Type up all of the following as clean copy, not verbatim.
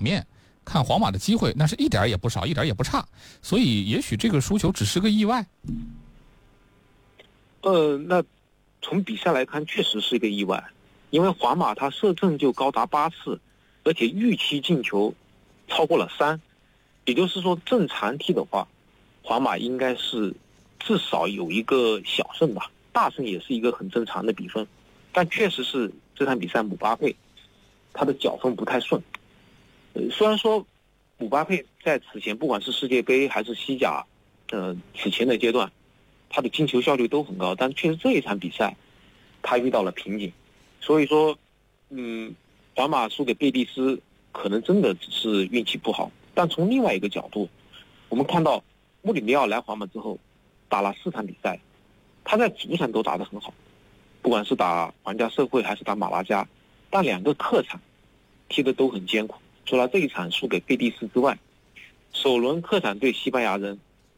面，看皇马的机会那是一点也不少，一点也不差，所以也许这个输球只是个意外。 那从比赛来看，确实是一个意外，因为皇马他射正就高达8次，而且预期进球超过了3，也就是说正常踢的话，皇马应该是至少有一个小胜吧，大胜也是一个很正常的比分。但确实是这场比赛姆巴佩他的脚风不太顺。虽然说姆巴佩在此前不管是世界杯还是西甲，此前的阶段，他的进球效率都很高，但确实这一场比赛他遇到了瓶颈。所以说，皇马输给贝蒂斯可能真的只是运气不好。但从另外一个角度，我们看到穆里尼奥来皇马之后，打了4场比赛，他在主场都打得很好，不管是打皇家社会还是打马拉加，但2个客场踢得都很艰苦。除了这一场输给贝蒂斯之外，首轮客场对西班牙人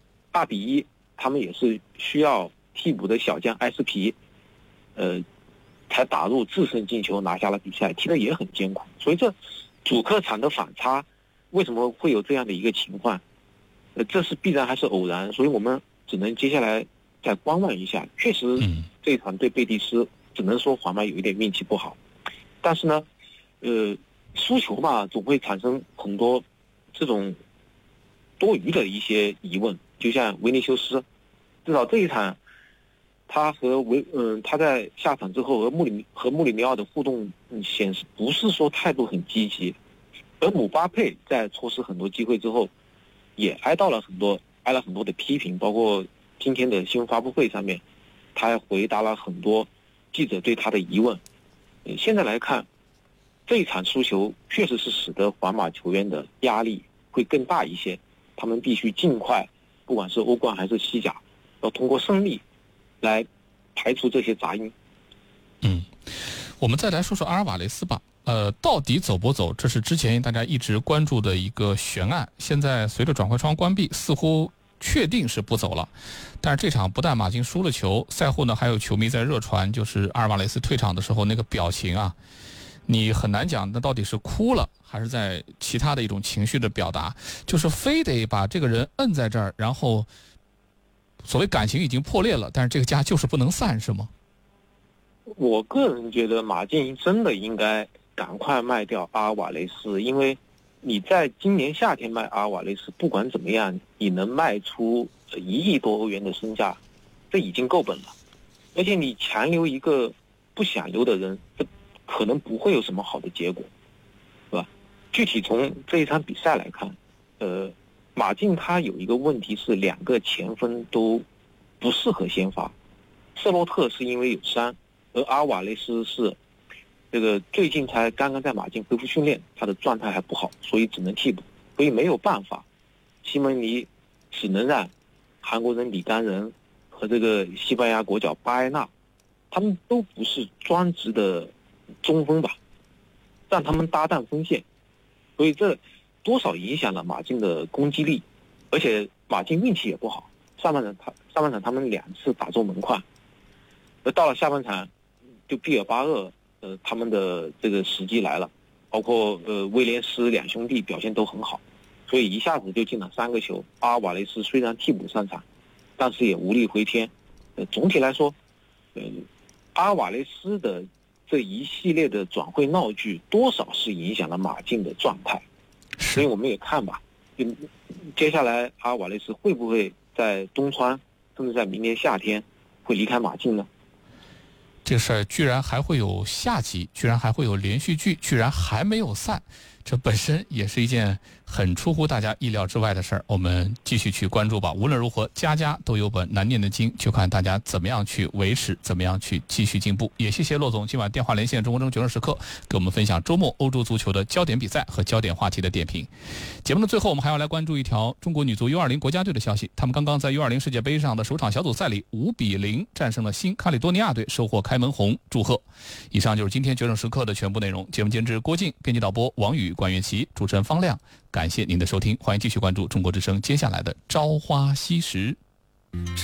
2-1，他们也是需要替补的小将埃斯皮，才打入制胜进球拿下了比赛，踢得也很艰苦。所以这主客场的反差，为什么会有这样的一个情况？这是必然还是偶然？所以我们只能接下来再观望一下。确实，这一场对贝蒂斯，只能说皇马有一点运气不好。但是呢，输球嘛，总会产生很多这种多余的一些疑问。就像维尼修斯，至少这一场，他在下场之后和穆里尼奥的互动显示不是说态度很积极，而姆巴佩在错失很多机会之后，也挨了很多的批评，包括今天的新闻发布会上面，他还回答了很多记者对他的疑问。现在来看，这一场输球确实是使得皇马球员的压力会更大一些，他们必须尽快，不管是欧冠还是西甲，要通过胜利来排除这些杂音。 我们再来说说阿尔瓦雷斯吧。到底走不走，这是之前大家一直关注的一个悬案。现在随着转会窗关闭，似乎确定是不走了。但是这场不但马竞输了球，赛后呢还有球迷在热传，就是阿尔瓦雷斯退场的时候那个表情啊，你很难讲那到底是哭了还是在其他的一种情绪的表达，就是非得把这个人摁在这儿，然后所谓感情已经破裂了，但是这个家就是不能散，是吗？ 我个人觉得马竞真的应该赶快卖掉阿尔瓦雷斯，因为你在今年夏天卖阿尔瓦雷斯，不管怎么样，你能卖出1亿多欧元的身价，这已经够本了。而且你强留一个不想留的人，这可能不会有什么好的结果，是吧？具体从这一场比赛来看，马竞他有一个问题是2个前锋都不适合先发，瑟洛特是因为有伤，而阿尔瓦雷斯是这个最近才刚刚在马竞恢复训练，他的状态还不好，所以只能替补，所以没有办法，西蒙尼只能让韩国人李甘仁和这个西班牙国脚巴埃纳，他们都不是专职的中锋吧，让他们搭档锋线，所以这多少影响了马竞的攻击力，而且马竞运气也不好，上半场他们2次打中门框，而到了下半场，就毕尔巴鄂他们的这个时机来了，包括威廉斯2兄弟表现都很好，所以一下子就进了3个球。阿尔瓦雷斯虽然替补上场，但是也无力回天。总体来说，阿尔瓦雷斯的这一系列的转会闹剧，多少是影响了马竞的状态。所以我们也看吧，接下来阿尔瓦雷斯会不会在冬窗，甚至在明年夏天会离开马竞呢？ 这事儿居然还会有下集，居然还会有连续剧，居然还没有散，这本身也是一件很出乎大家意料之外的事儿。我们继续去关注吧。无论如何，家家都有本难念的经，就看大家怎么样去维持，怎么样去继续进步。也谢谢骆总今晚电话连线中国决胜时刻，给我们分享周末欧洲足球的焦点比赛和焦点话题的点评。节目的最后，我们还要来关注一条中国女足 U20 国家队的消息。他们刚刚在 U20 世界杯上的首场小组赛里5-0战胜了新卡里多尼亚队，收获开门红，祝贺。以上就是今天决胜时刻的全部内容。节目监制郭靖，编辑导播王宇、管乐琪，主持人方亮。感谢您的收听，欢迎继续关注中国之声接下来的朝花夕拾。